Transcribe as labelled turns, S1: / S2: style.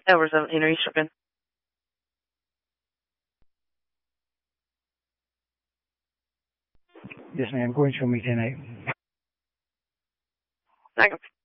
S1: Over 17, are you shipping?
S2: Yes, ma'am. Going to a meeting tonight.
S1: Second.